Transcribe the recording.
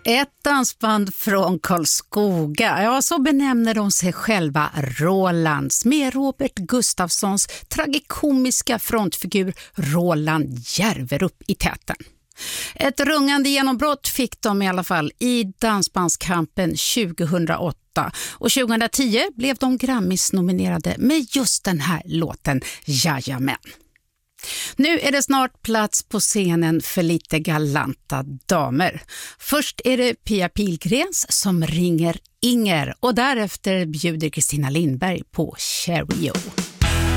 Ett dansband från Karlskoga, ja så benämner de sig själva, Rolands, med Robert Gustafssons tragikomiska frontfigur Roland Järverup i täten. Ett rungande genombrott fick de i alla fall i Dansbandskampen 2008 och 2010 blev de Grammis-nominerade med just den här låten Jajamän. Nu är det snart plats på scenen för lite galanta damer. Först är det Pia Pilgrens som ringer Inger och därefter bjuder Kristina Lindberg på Cheerio.